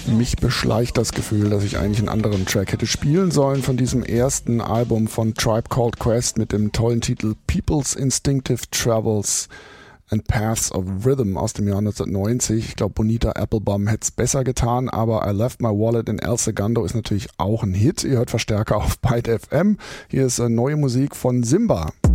Mich beschleicht das Gefühl, dass ich eigentlich einen anderen Track hätte spielen sollen von diesem ersten Album von Tribe Called Quest mit dem tollen Titel People's Instinctive Travels and Paths of Rhythm aus dem Jahr 1990. Ich glaube, Bonita Applebum hätte es besser getan, aber I Left My Wallet in El Segundo ist natürlich auch ein Hit. Ihr hört Verstärker auf Byte FM. Hier ist neue Musik von Simba.